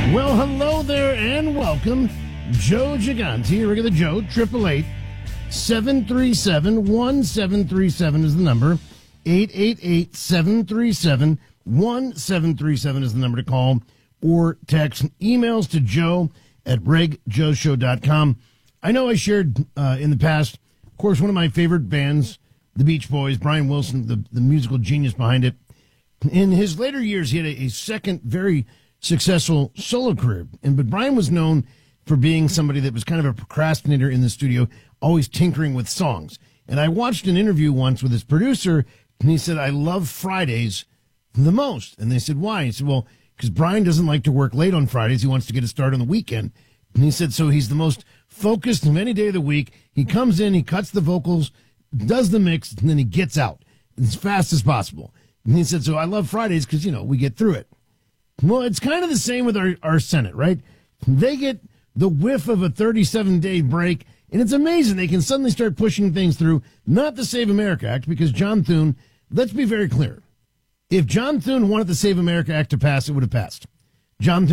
Well, hello there and welcome. Joe Gigante, regular Joe, 888-737-1737 is the number. 888-737-1737 is the number to call or text. Emails to joe at regjoeshow.com. I know I shared in the past, of course, one of my favorite bands, the Beach Boys, Brian Wilson, the musical genius behind it. In his later years, he had a second very successful solo career. But Brian was known for being somebody that was kind of a procrastinator in the studio, always tinkering with songs. And I watched an interview once with his producer, and he said, I love Fridays the most. And they said, why? He said, well, because Brian doesn't like to work late on Fridays. He wants to get a start on the weekend. And he said, so he's the most focused of any day of the week. He comes in, he cuts the vocals, does the mix, and then he gets out as fast as possible. And he said, so I love Fridays because, we get through it. Well, it's kind of the same with our Senate, right? They get the whiff of a 37-day break, and it's amazing. They can suddenly start pushing things through, not the Save America Act, because John Thune, let's be very clear. If John Thune wanted the Save America Act to pass, it would have passed. John Thune